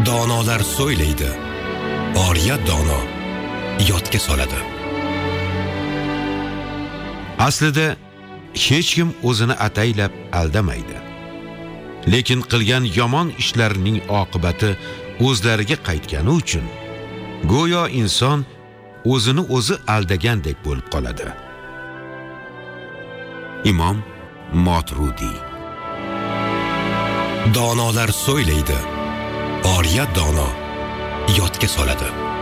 Donolar so'ylaydi, oriya dono yodga soladi. Aslida hech kim o'zini ataylab aldamaydi. Lekin qilgan yomon ishlarining oqibati o'zlariga qaytgani uchun go'yo inson o'zini o'zi aldagandek bo'lib qoladi. Imom Moturudi. Donolar so'ylaydi, oriya dono yodga soladi.